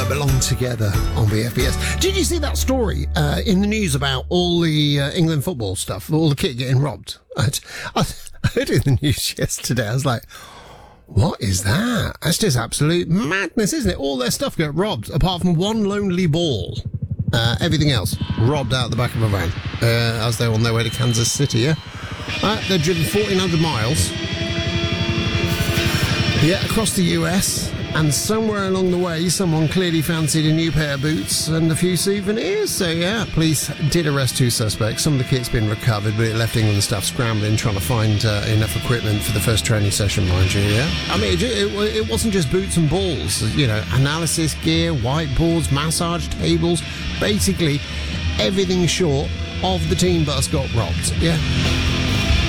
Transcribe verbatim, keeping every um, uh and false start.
belong together on the F B S. Did you see that story uh, in the news about all the uh, England football stuff, all the kit getting robbed? I, I heard it in the news yesterday. I was like, what is that? That's just absolute madness, isn't it? All their stuff got robbed, apart from one lonely ball. Uh, everything else robbed out the back of a van uh, as they're on their way to Kansas City, yeah? Uh, they've driven fourteen hundred miles. Yeah, across the U S, and somewhere along the way, someone clearly fancied a new pair of boots and a few souvenirs. So, yeah, police did arrest two suspects. Some of the kit's been recovered, but it left England staff scrambling, trying to find uh, enough equipment for the first training session, mind you, yeah? I mean, it, it, it wasn't just boots and balls. You know, analysis gear, whiteboards, massage tables. Basically, everything short of the team bus got robbed, yeah?